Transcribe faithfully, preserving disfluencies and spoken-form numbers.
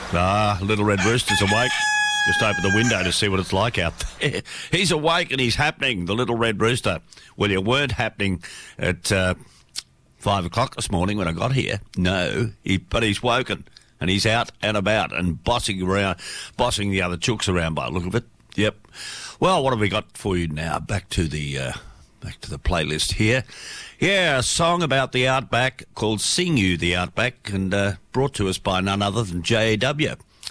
Ah, Little Red Rooster's awake. Just open the window to see what it's like out there. He's awake and he's happening, the Little Red Rooster. Well, you weren't happening at uh, five o'clock this morning when I got here. No, he, but he's woken and he's out and about and bossing around, bossing the other chooks around by the look of it. Yep. Well, what have we got for you now? Back to the uh, back to the playlist here. Yeah, a song about the Outback called Sing You the Outback, and uh, brought to us by none other than J A W.